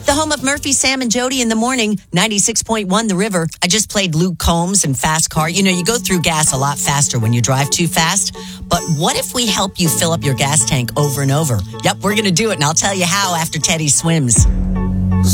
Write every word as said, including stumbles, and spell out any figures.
The home of Murphy, Sam, and Jody in the morning, ninety-six point one The River. I just played Luke Combs and Fast Car. You know, you go through gas a lot faster when you drive too fast. But what if we help you fill up your gas tank over and over? Yep, we're going to do it, and I'll tell you how after Teddy swims.